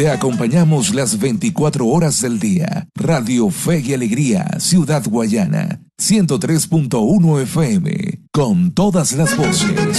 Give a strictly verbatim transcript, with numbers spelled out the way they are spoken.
Te acompañamos las veinticuatro horas del día. Radio Fe y Alegría, Ciudad Guayana, ciento tres punto uno F M, con todas las voces.